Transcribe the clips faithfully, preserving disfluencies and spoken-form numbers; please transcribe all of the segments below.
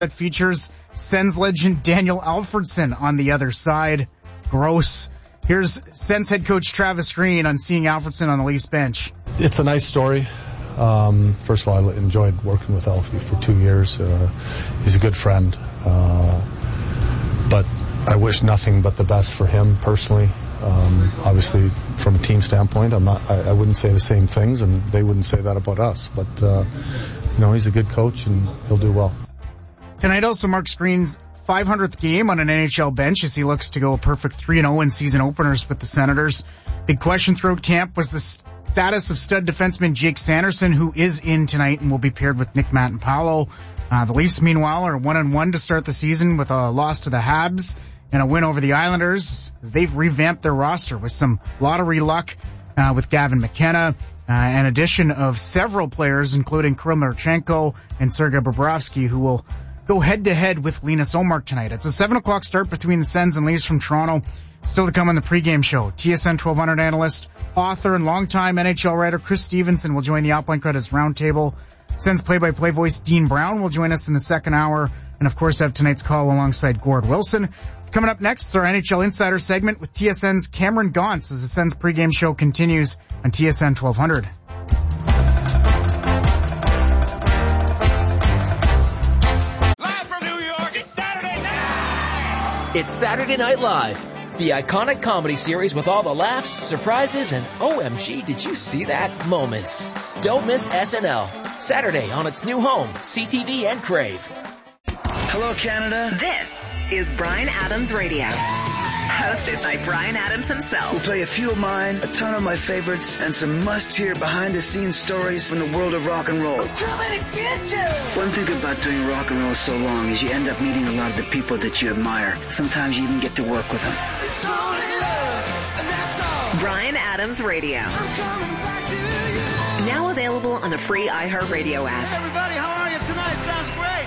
that features Sens legend Daniel Alfredsson on the other side. Gross. Here's Sens head coach Travis Green on seeing Alfredsson on the Leafs bench. It's a nice story. Um, first of all, I enjoyed working with Alfie for two years. Uh, he's a good friend. Uh, but I wish nothing but the best for him personally. Um, obviously, from a team standpoint, I'm not, I, I wouldn't say the same things, and they wouldn't say that about us. But, uh, you know, he's a good coach, and he'll do well. Tonight also marks Green's five hundredth game on an N H L bench as he looks to go a perfect three and oh in season openers with the Senators. Big question throughout camp was the status of stud defenseman Jake Sanderson, who is in tonight and will be paired with Nick Mattampalo. Uh, the Leafs, meanwhile, are one and one to start the season with a loss to the Habs and a win over the Islanders. They've revamped their roster with some lottery luck uh, with Gavin McKenna, uh, an addition of several players, including Kirill Marchenko and Sergei Bobrovsky, who will go head-to-head with Linus Ullmark tonight. It's a seven o'clock start between the Sens and Leafs from Toronto. Still to come on the pregame show. T S N twelve hundred analyst, author, and longtime N H L writer Chris Stevenson will join the Alpine Credits Roundtable. Sens play-by-play voice Dean Brown will join us in the second hour. And, of course, have tonight's call alongside Gord Wilson. Coming up next is our N H L Insider segment with T S N's Cameron Gauntz as the Sens pregame show continues on T S N twelve hundred. It's Saturday Night Live, the iconic comedy series with all the laughs, surprises, and O M G, did you see that moments. Don't miss S N L, Saturday on its new home, C T V and Crave. Hello, Canada. This is Bryan Adams Radio, hosted by Bryan Adams himself. We'll play a few of mine, a ton of my favorites, and some must-hear behind-the-scenes stories from the world of rock and roll. Too many bitches! One thing about doing rock and roll so long is you end up meeting a lot of the people that you admire. Sometimes you even get to work with them. It's only love, and that's all. Bryan Adams Radio. I'm coming back to you. Now available on the free iHeartRadio app. Hey everybody, how are you tonight? Sounds great.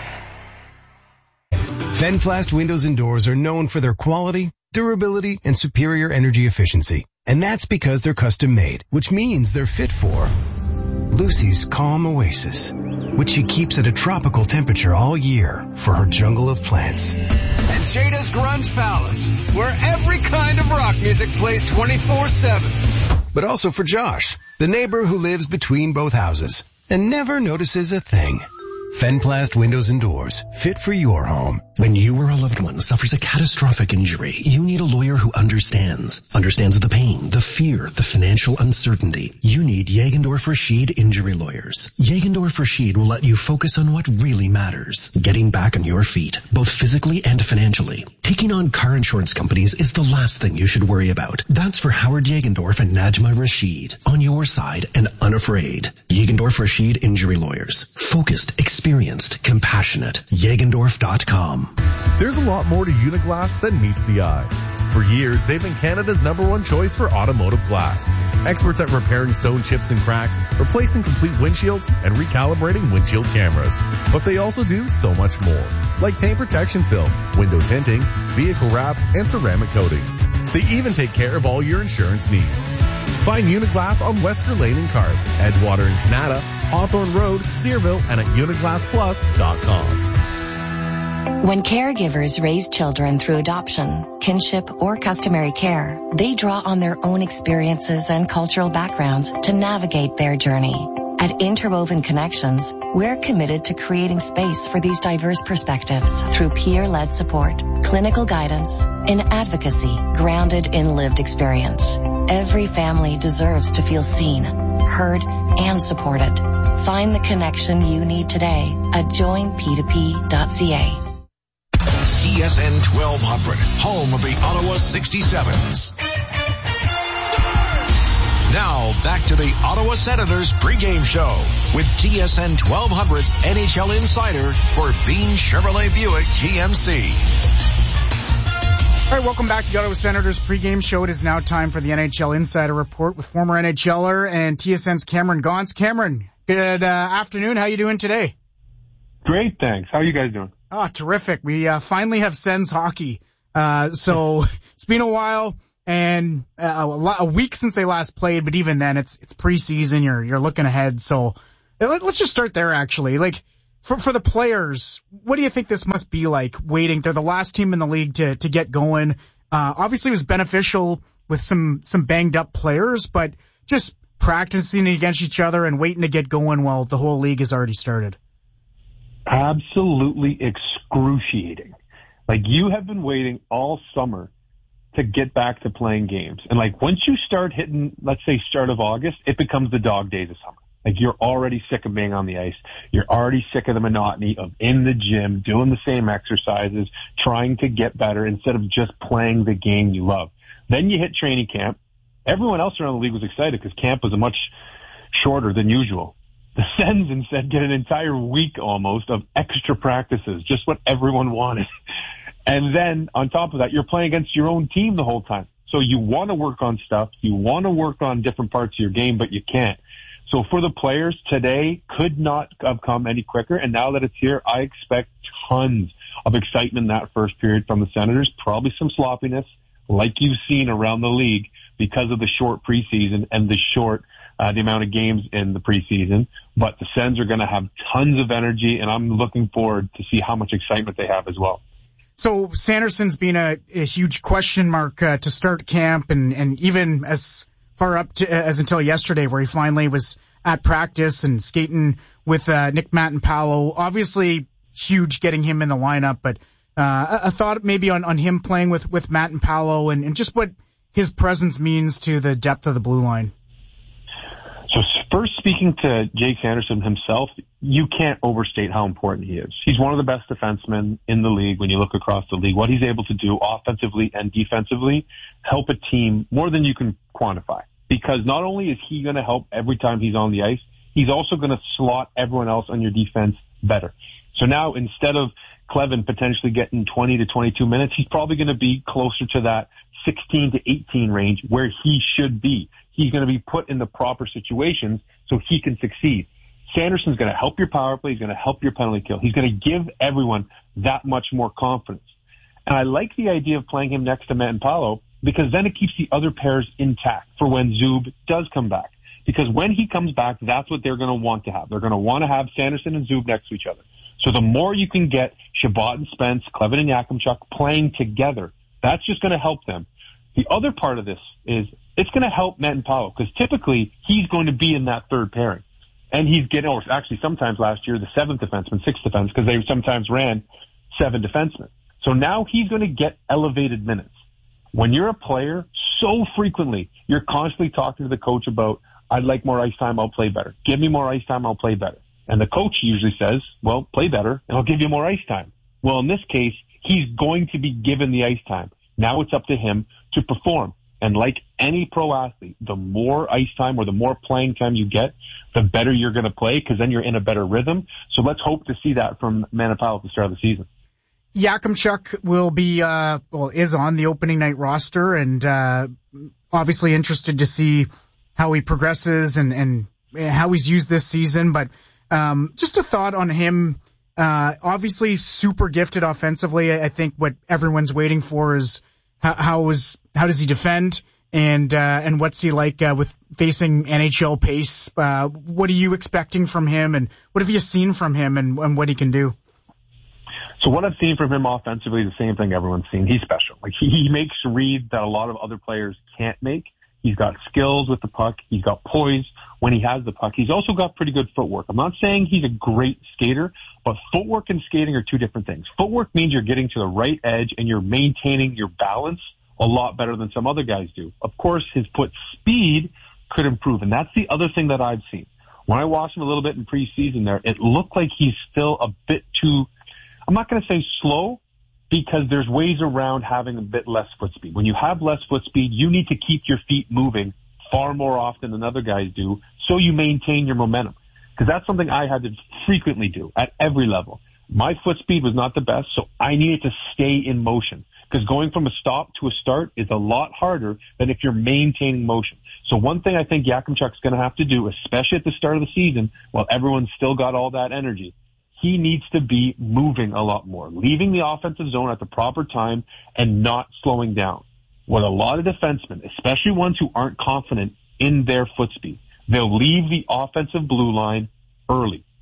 Fenplast windows and doors are known for their quality, durability, and superior energy efficiency. And that's because they're custom made, which means they're fit for Lucy's calm oasis, which she keeps at a tropical temperature all year for her jungle of plants. And Jada's Grunge Palace, where every kind of rock music plays twenty-four seven. But also for Josh, the neighbor who lives between both houses and never notices a thing. Fenplast windows and doors, fit for your home. When you or a loved one suffers a catastrophic injury, you need a lawyer who understands. Understands the pain, the fear, the financial uncertainty. You need Jagendorf Rashid Injury Lawyers. Jagendorf Rashid will let you focus on what really matters. Getting back on your feet, both physically and financially. Taking on car insurance companies is the last thing you should worry about. That's for Howard Jagendorf and Najma Rashid. On your side and unafraid. Jagendorf Rashid Injury Lawyers. Focused, experienced, compassionate. Jagendorf dot com. There's a lot more to Uniglass than meets the eye. For years, they've been Canada's number one choice for automotive glass. Experts at repairing stone chips and cracks, replacing complete windshields, and recalibrating windshield cameras. But they also do so much more, like paint protection film, window tinting, vehicle wraps, and ceramic coatings. They even take care of all your insurance needs. Find Uniglass on Wesker Lane in Carp, Edgewater in Canada, Hawthorne Road, Searville, and at uniglass plus dot com. When caregivers raise children through adoption, kinship, or customary care, they draw on their own experiences and cultural backgrounds to navigate their journey. At Interwoven Connections, we're committed to creating space for these diverse perspectives through peer-led support, clinical guidance, and advocacy grounded in lived experience. Every family deserves to feel seen, heard, and supported. Find the connection you need today at join p two p dot c a. T S N twelve hundred, home of the Ottawa sixty-sevens. Now, back to the Ottawa Senators pregame show with T S N twelve hundred's N H L insider for Bean Chevrolet Buick G M C. All right, welcome back to the Ottawa Senators pregame show. It is now time for the N H L Insider Report with former NHLer and T S N's Cameron Gauntz. Cameron, good uh, afternoon. How you doing today? Great, thanks. How are you guys doing? Oh, terrific. We uh, finally have Sens hockey. Uh, so it's been a while and uh, a, lot, a week since they last played, but even then it's it's preseason. You're you're looking ahead. So let, let's just start there, actually. Like, For for the players, what do you think this must be like waiting? They're the last team in the league to to get going. Uh, obviously, it was beneficial with some some banged up players, but just practicing against each other and waiting to get going while the whole league has already started. Absolutely excruciating. Like, you have been waiting all summer to get back to playing games, and like once you start hitting, let's say, start of August, it becomes the dog days of summer. Like, you're already sick of being on the ice. You're already sick of the monotony of in the gym, doing the same exercises, trying to get better instead of just playing the game you love. Then you hit training camp. Everyone else around the league was excited because camp was a much shorter than usual. The Sens instead get an entire week almost of extra practices, just what everyone wanted. And then on top of that, you're playing against your own team the whole time. So you want to work on stuff. You want to work on different parts of your game, but you can't. So for the players, today could not have come any quicker. And now that it's here, I expect tons of excitement in that first period from the Senators. Probably some sloppiness, like you've seen around the league because of the short preseason and the short, uh, the amount of games in the preseason. But the Sens are going to have tons of energy, and I'm looking forward to see how much excitement they have as well. So Sanderson's been a, a huge question mark uh, to start camp, and, and even as far up to, as until yesterday, where he finally was at practice and skating with uh, Nick Matenpalo. Obviously, huge getting him in the lineup, but uh, a thought maybe on, on him playing with, with Matenpalo and, and just what his presence means to the depth of the blue line. So first, speaking to Jake Sanderson himself, you can't overstate how important he is. He's one of the best defensemen in the league when you look across the league. What he's able to do offensively and defensively, help a team more than you can quantify. Because not only is he going to help every time he's on the ice, he's also going to slot everyone else on your defense better. So now, instead of Clevin potentially getting twenty to twenty-two minutes, he's probably going to be closer to that sixteen to eighteen range where he should be. He's going to be put in the proper situations so he can succeed. Sanderson's going to help your power play. He's going to help your penalty kill. He's going to give everyone that much more confidence. And I like the idea of playing him next to Matenpalo, because then it keeps the other pairs intact for when Zub does come back. Because when he comes back, that's what they're going to want to have. They're going to want to have Sanderson and Zub next to each other. So the more you can get Chabot and Spence, Clevin and Yakimchuk playing together, that's just going to help them. The other part of this is it's going to help Matenpalo, because typically he's going to be in that third pairing. And he's getting, or actually sometimes last year, the seventh defenseman, sixth defense, because they sometimes ran seven defensemen. So now he's going to get elevated minutes. When you're a player, so frequently, you're constantly talking to the coach about, I'd like more ice time, I'll play better. Give me more ice time, I'll play better. And the coach usually says, well, play better, and I'll give you more ice time. Well, in this case, he's going to be given the ice time. Now it's up to him to perform. And like any pro athlete, the more ice time or the more playing time you get, the better you're going to play, because then you're in a better rhythm. So let's hope to see that from Matenpalo at the start of the season. Yakimchuk will be, uh, well, is on the opening night roster, and uh, obviously interested to see how he progresses and, and how he's used this season. But um, just a thought on him. Uh, obviously super gifted offensively. I think what everyone's waiting for is how, how is how does he defend, and uh, and what's he like uh, with facing N H L pace. Uh, what are you expecting from him, and what have you seen from him, and, and what he can do? So what I've seen from him offensively is the same thing everyone's seen. He's special. Like, he, he makes reads that a lot of other players can't make. He's got skills with the puck. He's got poise when he has the puck. He's also got pretty good footwork. I'm not saying he's a great skater, but footwork and skating are two different things. Footwork means you're getting to the right edge and you're maintaining your balance a lot better than some other guys do. Of course, his foot speed could improve, and that's the other thing that I've seen. When I watched him a little bit in preseason there, it looked like he's still a bit too, I'm not going to say slow, because there's ways around having a bit less foot speed. When you have less foot speed, you need to keep your feet moving far more often than other guys do, so you maintain your momentum. Because that's something I had to frequently do at every level. My foot speed was not the best, so I needed to stay in motion. Because going from a stop to a start is a lot harder than if you're maintaining motion. So one thing I think Yakimchuk's going to have to do, especially at the start of the season, while everyone's still got all that energy, he needs to be moving a lot more, leaving the offensive zone at the proper time and not slowing down. What a lot of defensemen, especially ones who aren't confident in their foot speed, they'll leave the offensive blue line early.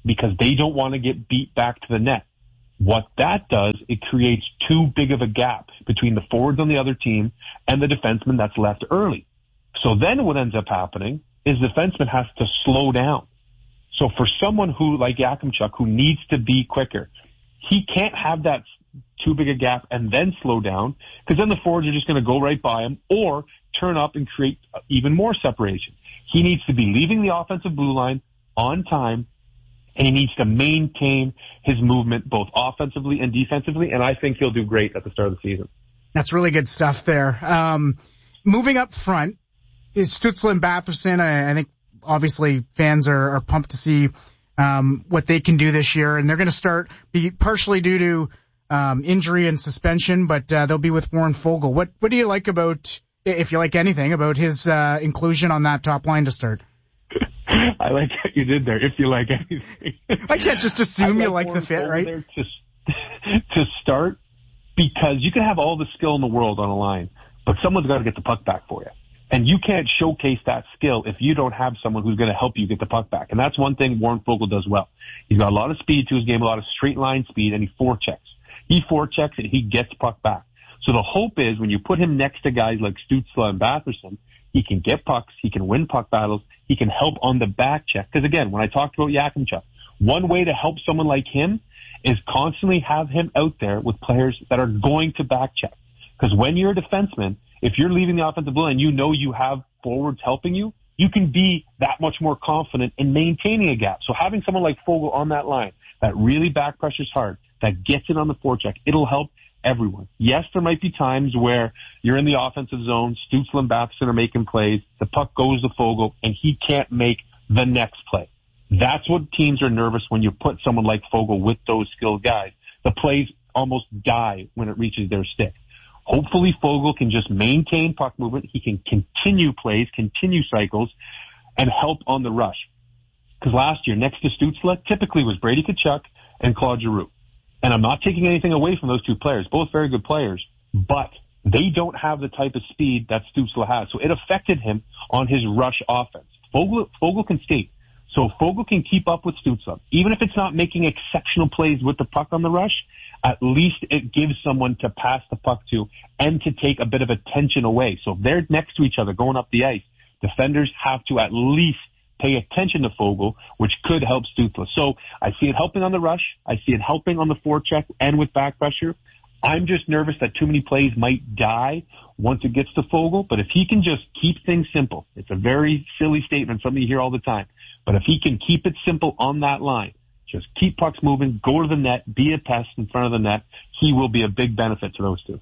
because they don't want to get beat back to the net. What that does, it creates too big of a gap between the forwards on the other team and the defenseman that's left early. So then what ends up happening is the defenseman has to slow down. So for someone who, like Yakimchuk, who needs to be quicker, he can't have that too big a gap and then slow down, because then the forwards are just going to go right by him or turn up and create even more separation. He needs to be leaving the offensive blue line on time, and he needs to maintain his movement both offensively and defensively, and I think he'll do great at the start of the season. That's really good stuff there. Um, moving up front is Stützle and Batherson. I, I think obviously fans are, are pumped to see um, what they can do this year, and they're going to start be partially due to um, injury and suspension, but uh, they'll be with Warren Foegele. What what do you like about, if you like anything, about his uh, inclusion on that top line to start? I like what you did there, if you like anything. I can't just assume like you like Warren the fit, right? There to, to start, because you can have all the skill in the world on a line, but someone's got to get the puck back for you. And you can't showcase that skill if you don't have someone who's going to help you get the puck back. And that's one thing Warren Foegele does well. He's got a lot of speed to his game, a lot of straight line speed, and he forechecks. He forechecks and he gets puck back. So the hope is when you put him next to guys like Stützle and Batherson, he can get pucks, he can win puck battles, he can help on the back check. Because again, when I talked about Yakimchuk, one way to help someone like him is constantly have him out there with players that are going to back check. Because when you're a defenseman, if you're leaving the offensive line and you know you have forwards helping you, you can be that much more confident in maintaining a gap. So having someone like Foegele on that line that really back pressures hard, that gets it on the forecheck, it'll help everyone. Yes, there might be times where you're in the offensive zone, Stützle and Batherson are making plays, the puck goes to Foegele, and he can't make the next play. That's what teams are nervous when you put someone like Foegele with those skilled guys. The plays almost die when it reaches their stick. Hopefully Foegele can just maintain puck movement, he can continue plays, continue cycles, and help on the rush. Because last year, next to Stützle, typically was Brady Tkachuk and Claude Giroux. And I'm not taking anything away from those two players, both very good players, but they don't have the type of speed that Stützle has. So it affected him on his rush offense. Foegele, Foegele can skate. So Foegele can keep up with Stützle. Even if it's not making exceptional plays with the puck on the rush, at least it gives someone to pass the puck to and to take a bit of attention away. So if they're next to each other going up the ice, defenders have to at least pay attention to Foegele, which could help Stützle. So I see it helping on the rush. I see it helping on the forecheck and with back pressure. I'm just nervous that too many plays might die once it gets to Foegele. But if he can just keep things simple, it's a very silly statement, something you hear all the time. But if he can keep it simple on that line, just keep pucks moving, go to the net, be a pest in front of the net, he will be a big benefit to those two.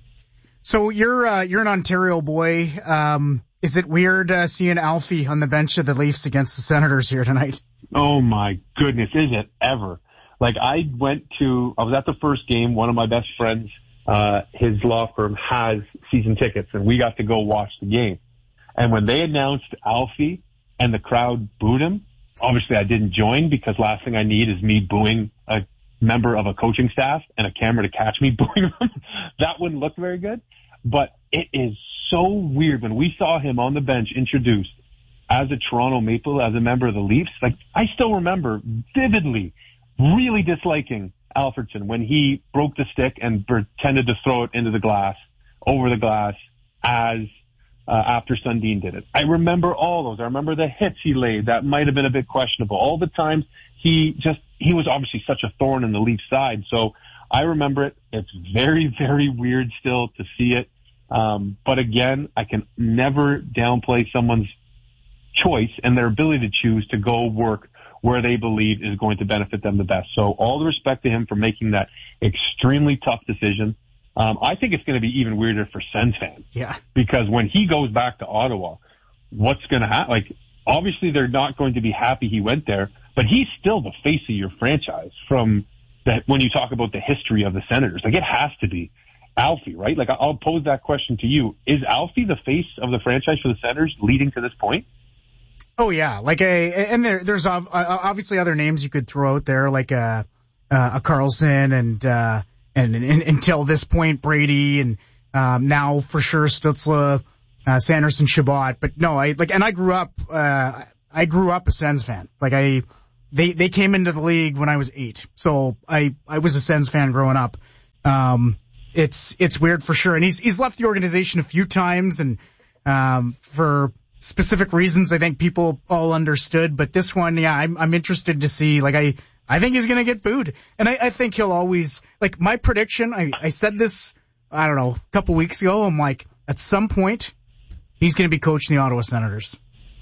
So you're uh, you're an Ontario boy. Um, is it weird uh, seeing Alfie on the bench of the Leafs against the Senators here tonight? Oh my goodness, is it ever? Like I went to, I was at the first game. One of my best friends, uh, his law firm has season tickets, and we got to go watch the game. And when they announced Alfie and the crowd booed him, obviously I didn't join because last thing I need is me booing a member of a coaching staff and a camera to catch me booing him. That wouldn't look very good. But it is so weird when we saw him on the bench introduced as a Toronto Maple, as a member of the Leafs. Like I still remember vividly really disliking Alfredson when he broke the stick and pretended to throw it into the glass, over the glass, as uh, after Sundin did it. I remember all those. I remember the hits he laid that might have been a bit questionable. All the times he just, he was obviously such a thorn in the Leafs side. So I remember it. It's very, very weird still to see it. Um, but again, I can never downplay someone's choice and their ability to choose to go work where they believe is going to benefit them the best. So all the respect to him for making that extremely tough decision. Um, I think it's going to be even weirder for Sens fans. Yeah. Because when he goes back to Ottawa, what's going to happen? Like, obviously they're not going to be happy he went there, but he's still the face of your franchise from that when you talk about the history of the Senators. Like, it has to be Alfie, right? Like, I'll pose that question to you. Is Alfie the face of the franchise for the Senators leading to this point? Oh yeah, like a, and there, there's obviously other names you could throw out there, like a, a Carlson and, uh, and, and, and until this point, Brady and, um, now for sure Stützle, uh, Sanderson, Chabot. But no, I, like, and I grew up, uh, I grew up a Sens fan. Like I, they, they came into the league when I was eight. So I, I was a Sens fan growing up. Um, it's, it's weird for sure. And he's, he's left the organization a few times and, um, for specific reasons I think people all understood. But this one, yeah, I'm, I'm interested to see, like, I, I think he's going to get booed. And I, I think he'll always, like, my prediction, I, I said this, I don't know, a couple weeks ago. I'm like, at some point, he's going to be coaching the Ottawa Senators.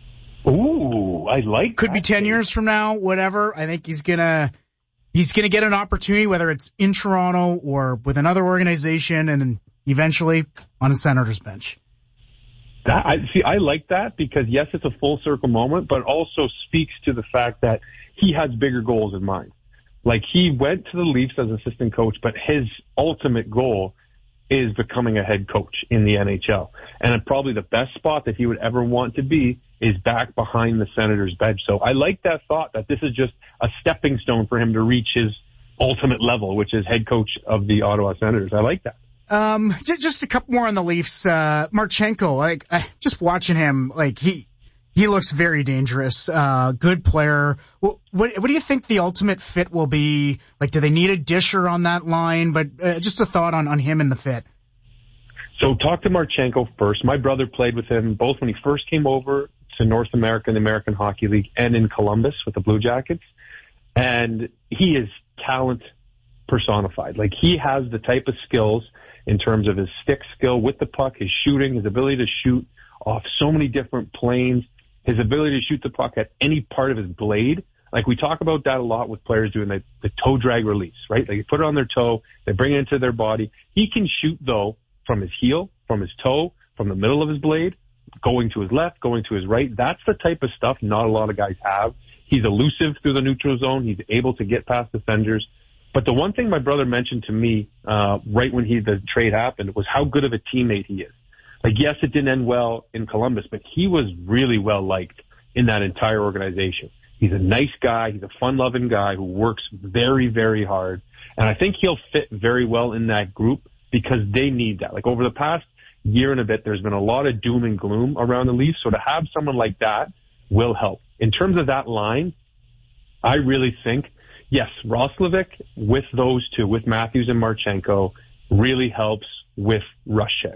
Ooh, I like Could that. be ten years from now, whatever. I think he's going to, he's going to get an opportunity, whether it's in Toronto or with another organization, and then eventually on a Senators bench. That, I see. I like that because yes, it's a full circle moment, but also speaks to the fact that he has bigger goals in mind. Like, he went to the Leafs as assistant coach, but his ultimate goal is becoming a head coach in the N H L. And probably the best spot that he would ever want to be is back behind the Senators bench. So I like that thought that this is just a stepping stone for him to reach his ultimate level, which is head coach of the Ottawa Senators. I like that. Um, just, just a couple more on the Leafs. Uh, Marchenko, like, I, just watching him, like, he, he looks very dangerous. Uh, good player. What, what, what do you think the ultimate fit will be? Like, do they need a disher on that line? But, uh, just a thought on, on him and the fit. So talk to Marchenko first. My brother played with him both when he first came over to North America in the American Hockey League and in Columbus with the Blue Jackets. And he is talent personified. Like, he has the type of skills in terms of his stick skill with the puck, his shooting, his ability to shoot off so many different planes, his ability to shoot the puck at any part of his blade. Like, we talk about that a lot with players doing the, the toe drag release, right? Like, you put it on their toe, they bring it into their body. He can shoot, though, from his heel, from his toe, from the middle of his blade, going to his left, going to his right. That's the type of stuff not a lot of guys have. He's elusive through the neutral zone. He's able to get past defenders. But the one thing my brother mentioned to me uh right when he the trade happened was how good of a teammate he is. Like, yes, it didn't end well in Columbus, but he was really well liked in that entire organization. He's a nice guy. He's a fun-loving guy who works very, very hard. And I think he'll fit very well in that group because they need that. Like, over the past year and a bit, there's been a lot of doom and gloom around the Leafs. So to have someone like that will help. In terms of that line, I really think, yes, Roslovic with those two, with Matthews and Marchenko, really helps with Ruscheck.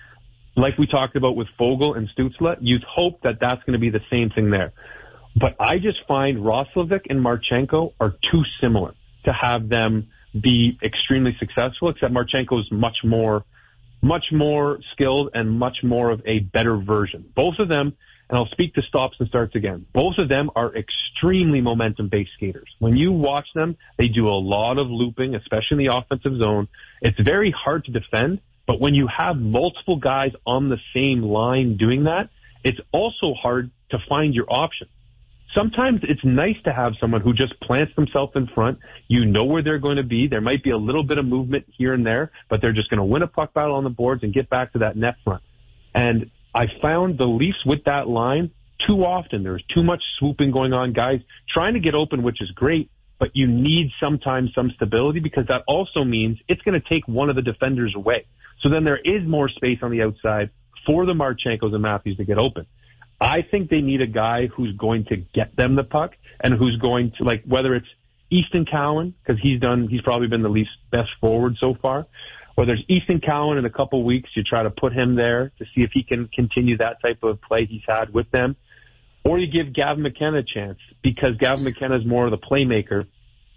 Like we talked about with Foegele and Stützle, you'd hope that that's going to be the same thing there. But I just find Roslovic and Marchenko are too similar to have them be extremely successful, except Marchenko is much more, much more skilled and much more of a better version. Both of them, and I'll speak to stops and starts again, both of them are extremely momentum-based skaters. When you watch them, they do a lot of looping, especially in the offensive zone. It's very hard to defend, but when you have multiple guys on the same line doing that, it's also hard to find your option. Sometimes it's nice to have someone who just plants themselves in front. You know where they're going to be. There might be a little bit of movement here and there, but they're just going to win a puck battle on the boards and get back to that net front. And I found the Leafs with that line too often. There's too much swooping going on, guys trying to get open, which is great, but you need sometimes some stability because that also means it's going to take one of the defenders away. So then there is more space on the outside for the Marchenkos and Matthews to get open. I think they need a guy who's going to get them the puck and who's going to, like, whether it's Easton Cowan, because he's done, he's probably been the Leafs' best forward so far. Whether it's Easton Cowan in a couple weeks, you try to put him there to see if he can continue that type of play he's had with them. Or you give Gavin McKenna a chance because Gavin McKenna is more of the playmaker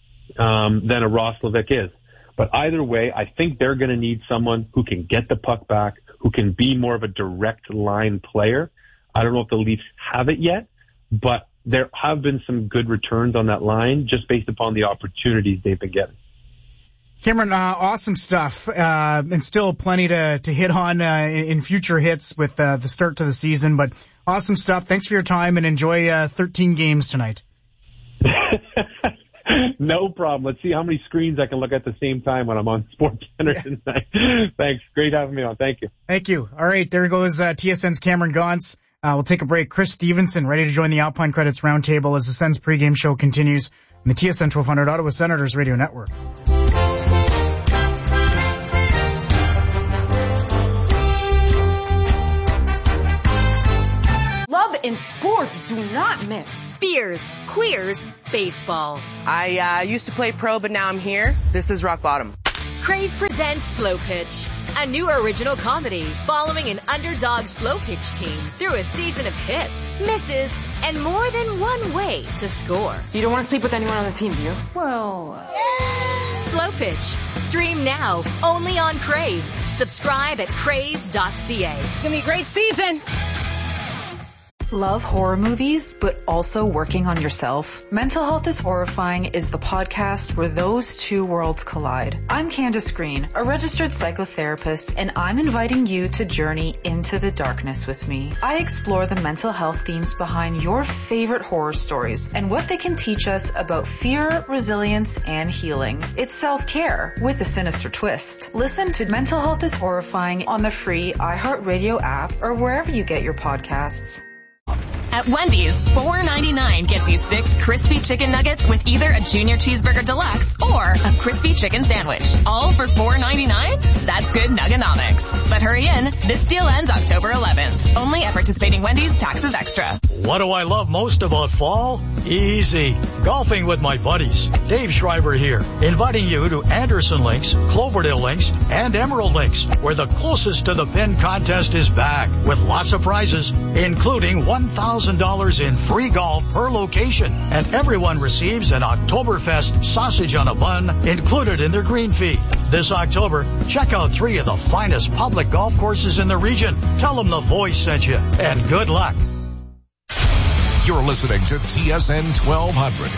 um, than a Roslovic is. But either way, I think they're going to need someone who can get the puck back, who can be more of a direct line player. I don't know if the Leafs have it yet, but there have been some good returns on that line just based upon the opportunities they've been getting. Cameron, uh, awesome stuff, uh, and still plenty to, to hit on, uh, in future hits with, uh, the start to the season, but awesome stuff. Thanks for your time and enjoy, uh, thirteen games tonight. No problem. Let's see how many screens I can look at the same time when I'm on SportsCenter yeah. tonight. Thanks. Great having me on. Thank you. Thank you. All right. There goes, uh, T S N's Cameron Gaunce. Uh, we'll take a break. Chris Stevenson ready to join the Alpine Credits Roundtable as the Sens pregame show continues on the T S N twelve hundred Ottawa Senators Radio Network. Love and sports do not mix. beers, queers, baseball. I uh, used to play pro, but now I'm here. This is rock bottom. Crave presents Slow Pitch, a new original comedy following an underdog slow pitch team through a season of hits, misses, and more than one way to score. You don't want to sleep with anyone on the team, do you? Well, uh... Slow Pitch. Stream now, only on Crave. Subscribe at crave dot c a. It's gonna be a great season. Love horror movies, but also working on yourself? Mental Health is Horrifying is the podcast where those two worlds collide. I'm Candace Green, a registered psychotherapist, and I'm inviting you to journey into the darkness with me. I explore the mental health themes behind your favorite horror stories and what they can teach us about fear, resilience, and healing. It's self-care with a sinister twist. Listen to Mental Health is Horrifying on the free iHeartRadio app or wherever you get your podcasts. At Wendy's, four ninety-nine gets you six crispy chicken nuggets with either a junior cheeseburger deluxe or a crispy chicken sandwich. All for four ninety-nine? That's good nuggenomics. But hurry in, this deal ends October eleventh. Only at participating Wendy's, taxes extra. What do I love most about fall? Easy. Golfing with my buddies. Dave Schreiber here, inviting you to Anderson Links, Cloverdale Links, and Emerald Links, where the closest to the pin contest is back with lots of prizes, including one thousand dollars in free golf per location, and everyone receives an Oktoberfest sausage on a bun included in their green fee. This October, check out three of the finest public golf courses in the region. Tell them the voice sent you, and good luck. You're listening to T S N twelve hundred.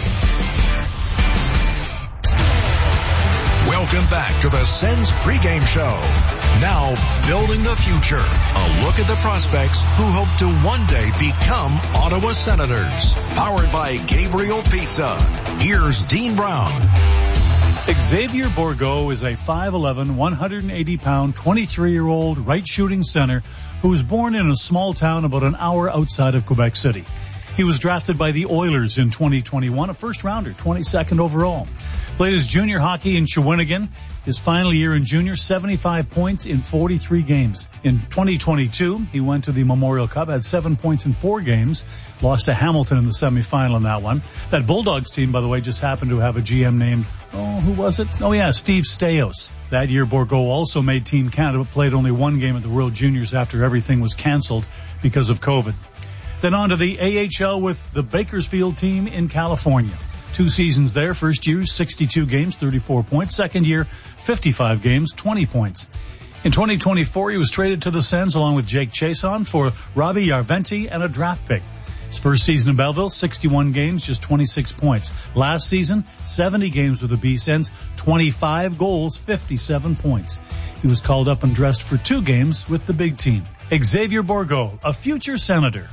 Welcome back to the Sens pregame show. Now, building the future. A look at the prospects who hope to one day become Ottawa Senators. Powered by Gabriel Pizza. Here's Dean Brown. Xavier Bourgault is a five eleven, one hundred eighty pound, twenty-three-year-old right-shooting center who was born in a small town about an hour outside of Quebec City. He was drafted by the Oilers in twenty twenty-one, a first-rounder, twenty-second overall. Played his junior hockey in Shawinigan. His final year in junior, seventy-five points in forty-three games. In twenty twenty-two, he went to the Memorial Cup, had seven points in four games, lost to Hamilton in the semifinal in that one. That Bulldogs team, by the way, just happened to have a G M named, oh, who was it? Oh, yeah, Steve Staios. That year, Bourgault also made Team Canada, but played only one game at the World Juniors after everything was canceled because of COVID. Then on to the A H L with the Bakersfield team in California. Two seasons there. First year, sixty-two games, thirty-four points. Second year, fifty-five games, twenty points. In twenty twenty-four, he was traded to the Sens along with Jake Chiasson for Robbie Yarventi and a draft pick. His first season in Belleville, sixty-one games, just twenty-six points. Last season, seventy games with the B-Sens, twenty-five goals, fifty-seven points. He was called up and dressed for two games with the big team. Xavier Bourgault, a future Senator.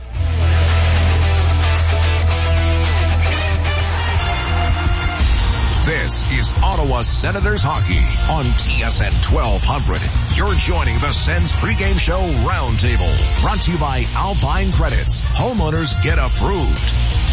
This is Ottawa Senators hockey on T S N twelve hundred. You're joining the Sens pregame show roundtable, brought to you by Alpine Credits. Homeowners get approved.